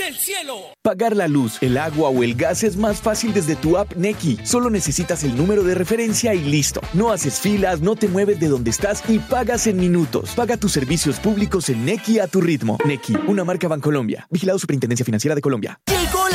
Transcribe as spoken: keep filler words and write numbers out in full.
del cielo. Pagar la luz, el agua o el gas es más fácil desde tu app Nequi. Solo necesitas el número de referencia y listo. No haces filas, no te mueves de donde estás y pagas en minutos. Paga tus servicios públicos en Nequi a tu ritmo. Nequi, una marca Bancolombia. Vigilado Superintendencia Financiera de Colombia. Llegó la